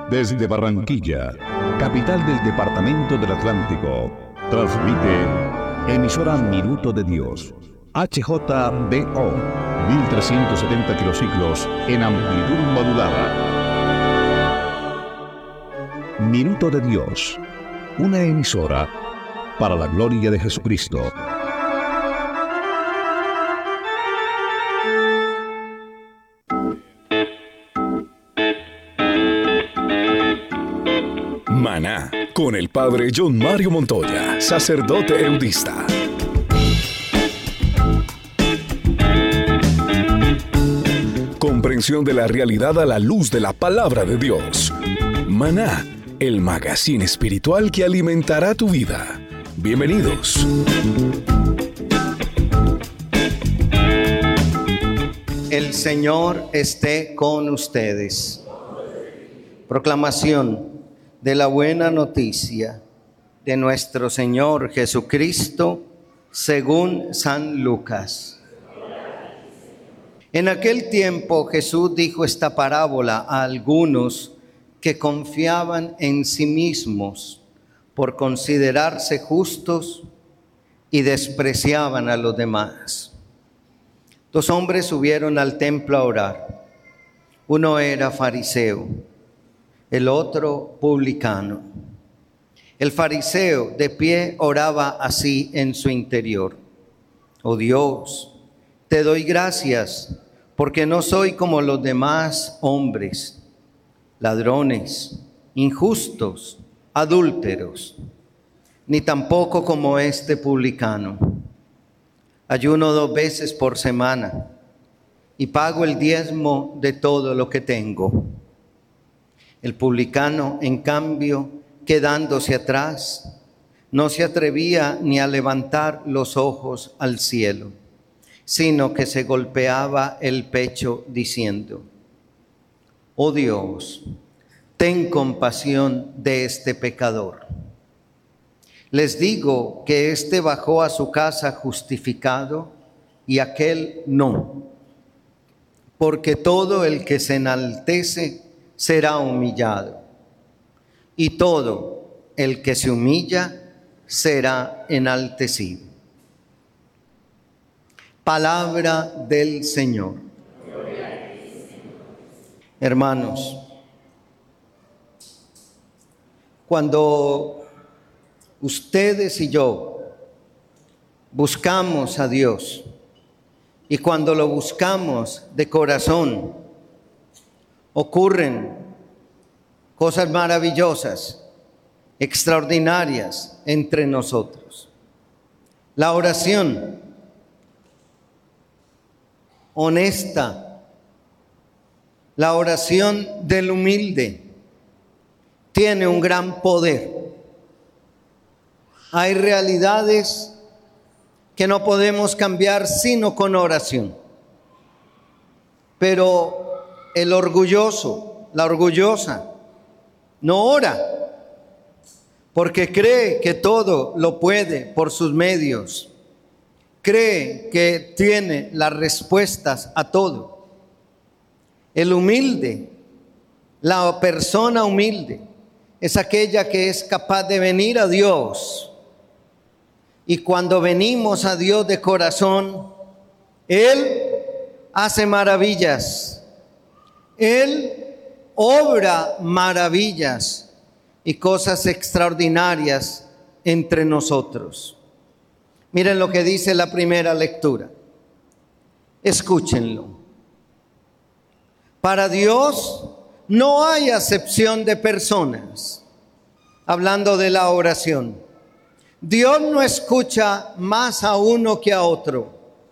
Desde Barranquilla, capital del departamento del Atlántico, transmite emisora Minuto de Dios, HJBO, 1370 kilociclos en amplitud modulada. Minuto de Dios, una emisora para la gloria de Jesucristo. Maná, con el padre John Mario Montoya, sacerdote eudista. Comprensión de la realidad a la luz de la palabra de Dios. Maná, el magazine espiritual que alimentará tu vida. Bienvenidos. El Señor esté con ustedes. Proclamación de la buena noticia de nuestro Señor Jesucristo según San Lucas. En aquel tiempo Jesús dijo esta parábola a algunos que confiaban en sí mismos por considerarse justos y despreciaban a los demás. Dos hombres subieron al templo a orar. Uno era fariseo, el otro publicano. El fariseo de pie oraba así en su interior: Oh Dios, te doy gracias porque no soy como los demás hombres, ladrones, injustos, adúlteros, ni tampoco como este publicano. Ayuno 2 veces por semana y pago el diezmo de todo lo que tengo. El publicano, en cambio, quedándose atrás, no se atrevía ni a levantar los ojos al cielo, sino que se golpeaba el pecho diciendo: Oh Dios, ten compasión de este pecador. Les digo que éste bajó a su casa justificado y aquel no, porque todo el que se enaltece será humillado, y todo el que se humilla será enaltecido. Palabra del Señor. Hermanos, cuando ustedes y yo buscamos a Dios, y cuando lo buscamos de corazón, ocurren cosas maravillosas, extraordinarias entre nosotros. La oración honesta, la oración del humilde, tiene un gran poder. Hay realidades que no podemos cambiar sino con oración. Pero el orgulloso, la orgullosa, no ora porque cree que todo lo puede por sus medios. Cree que tiene las respuestas a todo. El humilde, la persona humilde, es aquella que es capaz de venir a Dios. Y cuando venimos a Dios de corazón, Él hace maravillas. Él obra maravillas y cosas extraordinarias entre nosotros. Miren lo que dice la primera lectura. Escúchenlo. Para Dios no hay acepción de personas. Hablando de la oración. Dios no escucha más a uno que a otro,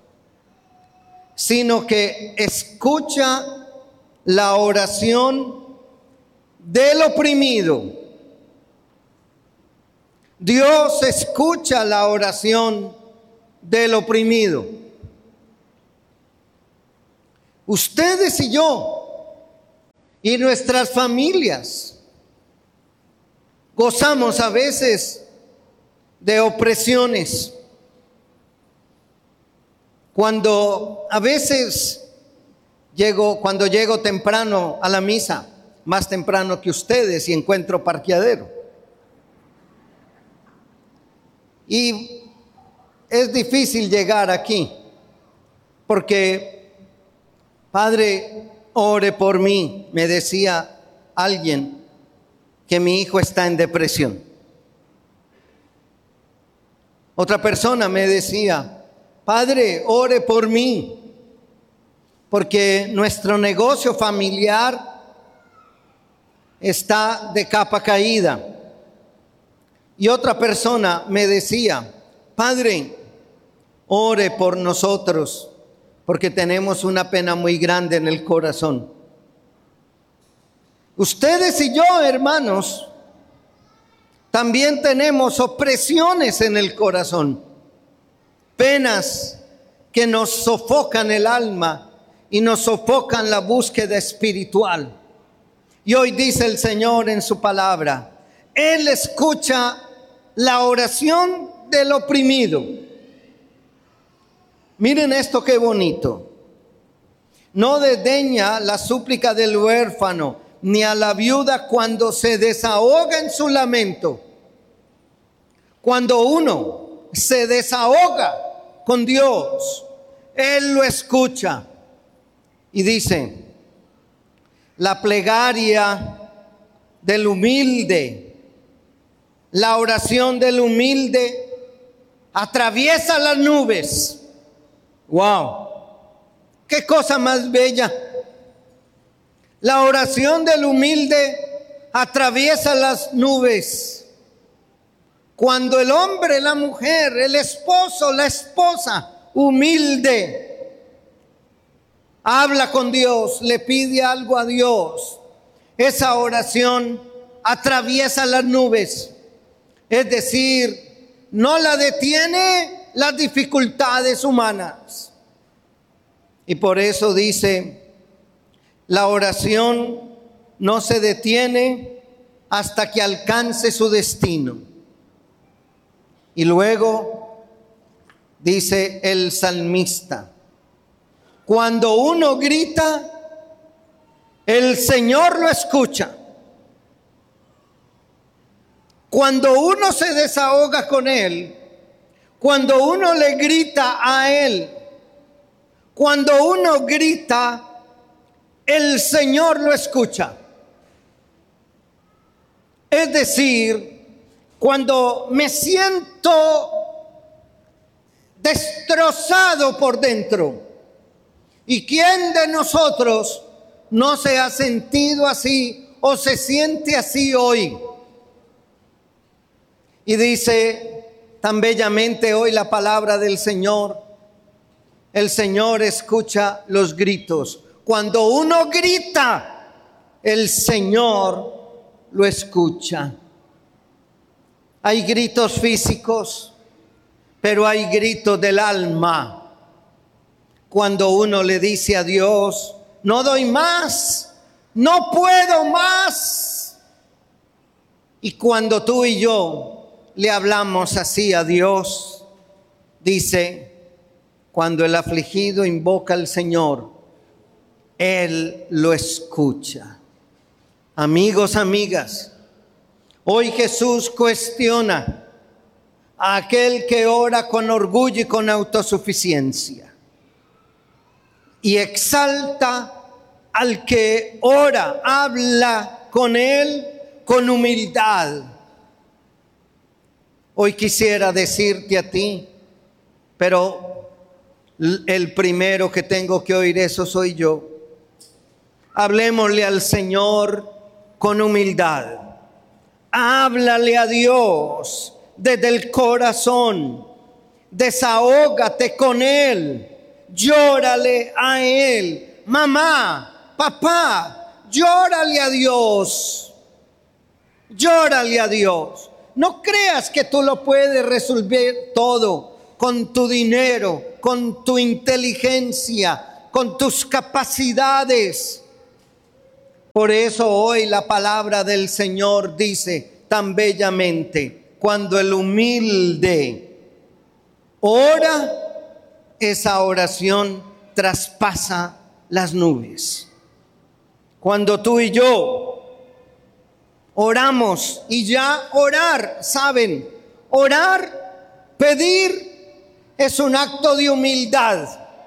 sino que escucha la oración del oprimido. Dios escucha la oración del oprimido. Ustedes y yo y nuestras familias gozamos a veces de opresiones. Cuando llego temprano a la misa, más temprano que ustedes y encuentro parqueadero. Y es difícil llegar aquí porque, Padre, ore por mí, me decía alguien, que mi hijo está en depresión. Otra persona me decía, Padre, ore por mí, porque nuestro negocio familiar está de capa caída. Y otra persona me decía, Padre, ore por nosotros, porque tenemos una pena muy grande en el corazón. Ustedes y yo, hermanos, también tenemos opresiones en el corazón, penas que nos sofocan el alma y nos sofocan la búsqueda espiritual. Y hoy dice el Señor en su palabra, Él escucha la oración del oprimido. Miren esto qué bonito. No desdeña la súplica del huérfano, ni a la viuda cuando se desahoga en su lamento. Cuando uno se desahoga con Dios, Él lo escucha. Y dice, la plegaria del humilde, la oración del humilde atraviesa las nubes. ¡Wow! ¡Qué cosa más bella! La oración del humilde atraviesa las nubes. Cuando el hombre, la mujer, el esposo, la esposa humilde habla con Dios, le pide algo a Dios, esa oración atraviesa las nubes. Es decir, no la detiene las dificultades humanas. Y por eso dice, la oración no se detiene hasta que alcance su destino. Y luego dice el salmista, cuando uno grita, el Señor lo escucha. Cuando uno se desahoga con Él, cuando uno le grita a Él, cuando uno grita, el Señor lo escucha. Es decir, cuando me siento destrozado por dentro, ¿y quién de nosotros no se ha sentido así o se siente así hoy? Y dice tan bellamente hoy la palabra del Señor, el Señor escucha los gritos. Cuando uno grita, el Señor lo escucha. Hay gritos físicos, pero hay gritos del alma. Cuando uno le dice a Dios, no doy más, no puedo más. Y cuando tú y yo le hablamos así a Dios, dice, cuando el afligido invoca al Señor, Él lo escucha. Amigos, amigas, hoy Jesús cuestiona a aquel que ora con orgullo y con autosuficiencia y exalta al que ora, habla con Él con humildad. Hoy quisiera decirte a ti, pero el primero que tengo que oír eso soy yo. Hablemosle al Señor con humildad. Háblale a Dios desde el corazón. Desahógate con Él. Llórale a Él. Mamá, papá, llórale a Dios. Llórale a Dios. No creas que tú lo puedes resolver todo con tu dinero, con tu inteligencia, con tus capacidades. Por eso hoy la palabra del Señor dice tan bellamente, cuando el humilde ora, esa oración traspasa las nubes. Cuando tú y yo Oramos y ya orar, ¿saben? Orar, pedir, es un acto de humildad.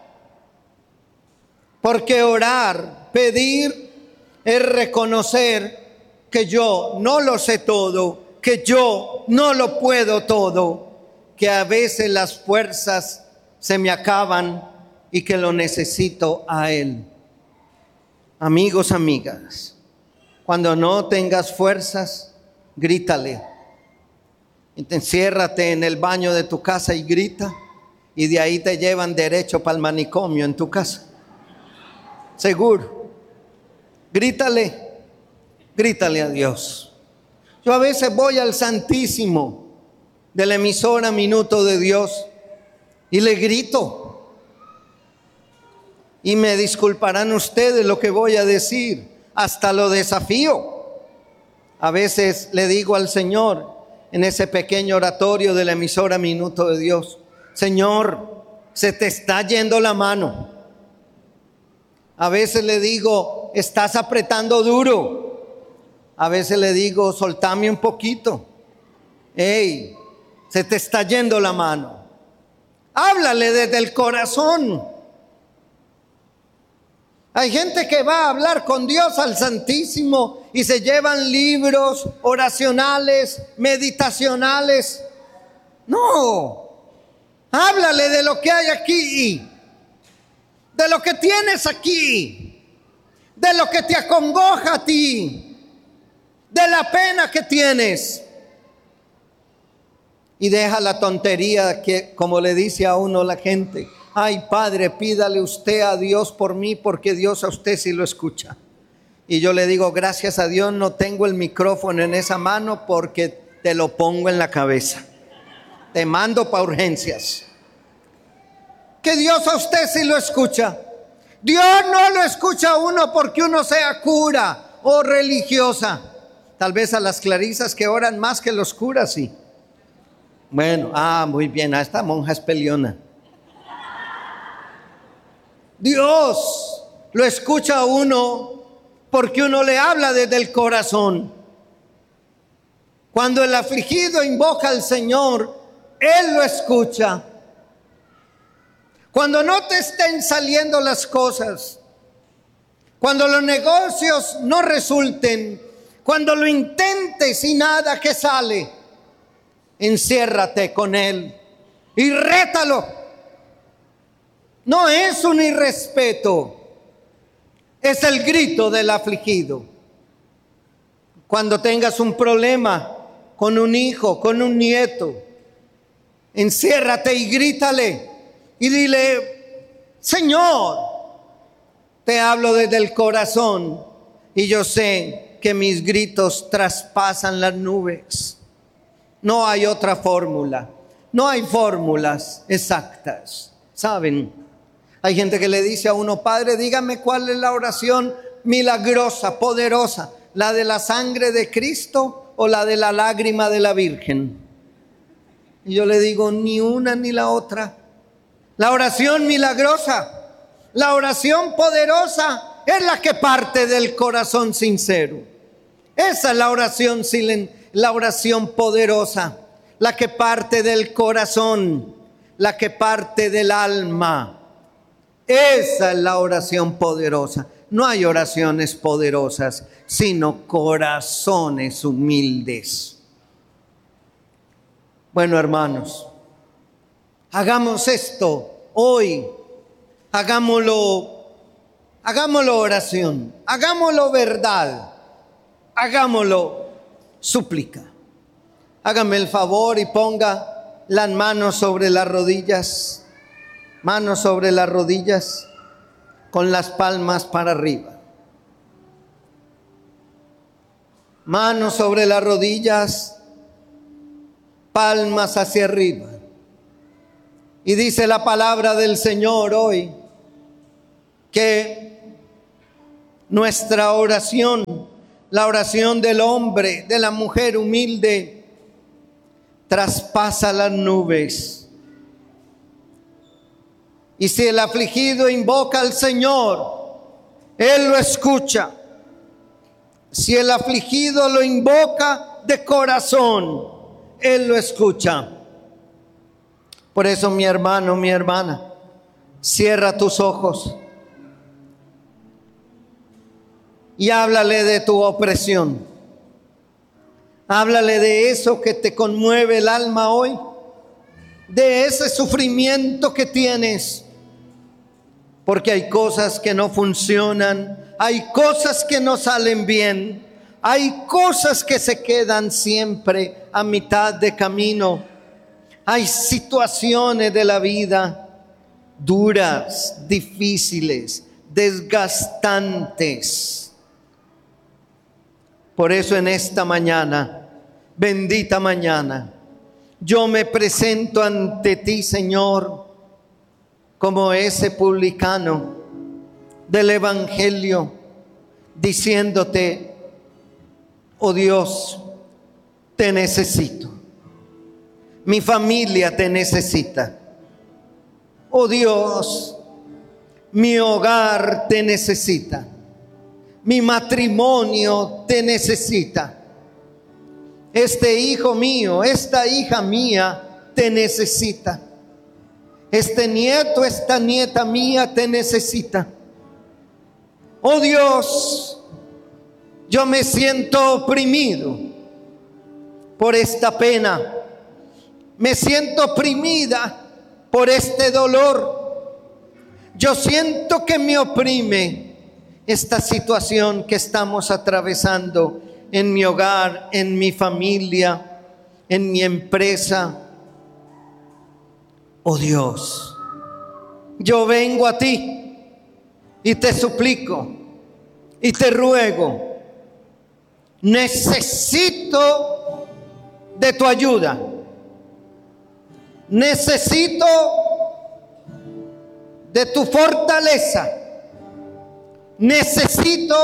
Porque orar, pedir, es reconocer que yo no lo sé todo, que yo no lo puedo todo, que a veces las fuerzas se me acaban y que lo necesito a Él. Amigos, amigas, cuando no tengas fuerzas, grítale. Enciérrate en el baño de tu casa y grita, y de ahí te llevan derecho para el manicomio en tu casa. Seguro. Grítale a Dios. Yo a veces voy al Santísimo de la emisora Minuto de Dios y le grito. Y me disculparán ustedes lo que voy a decir, hasta lo desafío. A veces le digo al Señor en ese pequeño oratorio de la emisora Minuto de Dios: Señor, se te está yendo la mano. A veces le digo: estás apretando duro. A veces le digo: soltame un poquito. Hey, se te está yendo la mano. Háblale desde el corazón. Hay gente que va a hablar con Dios al Santísimo y se llevan libros oracionales, meditacionales. No, háblale de lo que hay aquí, de lo que tienes aquí, de lo que te acongoja a ti, de la pena que tienes. Y deja la tontería que, como le dice a uno la gente: ay, padre, pídale usted a Dios por mí, porque Dios a usted sí lo escucha. Y yo le digo: gracias a Dios no tengo el micrófono en esa mano, porque te lo pongo en la cabeza. Te mando para urgencias. Que Dios a usted sí lo escucha. Dios no lo escucha a uno porque uno sea cura o religiosa. Tal vez a las clarisas que oran más que los curas, sí. Bueno, muy bien, a esta monja es peleona. Dios lo escucha a uno porque uno le habla desde el corazón. Cuando el afligido invoca al Señor, Él lo escucha. Cuando no te estén saliendo las cosas, cuando los negocios no resulten, cuando lo intentes y nada que sale, enciérrate con Él y rétalo. No es un irrespeto, es el grito del afligido. Cuando tengas un problema con un hijo, con un nieto, enciérrate y grítale y dile: Señor, te hablo desde el corazón y yo sé que mis gritos traspasan las nubes. No hay otra fórmula, no hay fórmulas exactas. ¿Saben? Hay gente que le dice a uno: Padre, dígame cuál es la oración milagrosa, poderosa, la de la sangre de Cristo o la de la lágrima de la Virgen. Y yo le digo: ni una ni la otra. La oración milagrosa, la oración poderosa es la que parte del corazón sincero. Esa es la oración poderosa, la que parte del corazón, la que parte del alma. Esa es la oración poderosa. No hay oraciones poderosas, sino corazones humildes. Bueno, hermanos, hagamos esto hoy. Hagámoslo oración, hagámoslo verdad, hagámoslo súplica. Hágame el favor y ponga las manos sobre las rodillas. Manos sobre las rodillas, con las palmas para arriba. Manos sobre las rodillas, palmas hacia arriba. Y dice la palabra del Señor hoy que nuestra oración, la oración del hombre, de la mujer humilde, traspasa las nubes. Y si el afligido invoca al Señor, Él lo escucha. Si el afligido lo invoca de corazón, Él lo escucha. Por eso, mi hermano, mi hermana, cierra tus ojos y háblale de tu opresión. Háblale de eso que te conmueve el alma hoy, de ese sufrimiento que tienes, porque hay cosas que no funcionan, hay cosas que no salen bien, hay cosas que se quedan siempre a mitad de camino, hay situaciones de la vida duras, difíciles, desgastantes. Por eso en esta mañana, bendita mañana, yo me presento ante ti, Señor, como ese publicano del Evangelio, diciéndote: oh Dios, te necesito. Mi familia te necesita. Oh Dios, mi hogar te necesita. Mi matrimonio te necesita. Este hijo mío, esta hija mía te necesita. Este nieto, esta nieta mía te necesita. Oh Dios, yo me siento oprimido por esta pena. Me siento oprimida por este dolor. Yo siento que me oprime esta situación que estamos atravesando en mi hogar, en mi familia, en mi empresa. Oh Dios, yo vengo a ti y te suplico y te ruego. Necesito de tu ayuda. Necesito de tu fortaleza. Necesito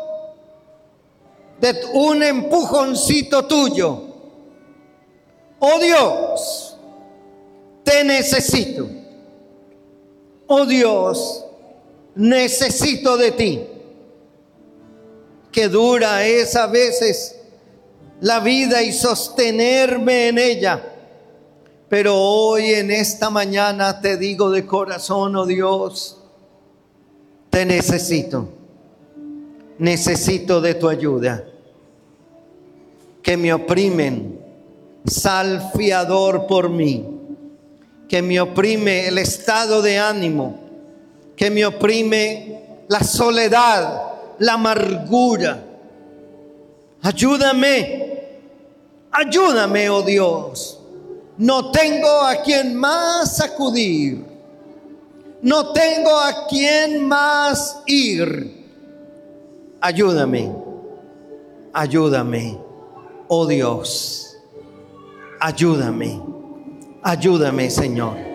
de un empujoncito tuyo. Oh Dios, te necesito. Oh Dios, necesito de ti. Qué dura es a veces la vida y sostenerme en ella. Pero hoy en esta mañana te digo de corazón, oh Dios, te necesito. Necesito de tu ayuda. Que me oprimen, sal fiador por mí. Que me oprime el estado de ánimo. Que me oprime la soledad, la amargura. Ayúdame, ayúdame, oh Dios. No tengo a quien más acudir. No tengo a quien más ir. Ayúdame, ayúdame, oh Dios. Ayúdame, ayúdame, Señor.